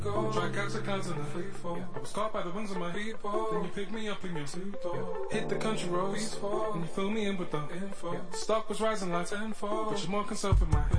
go. Dry catch the clouds in the free fall. I was caught by the winds of my people. Then you picked me up in your two-door. Hit the country roads, and you fill me in with the info. Stock was rising like tenfold, but you're more concerned with my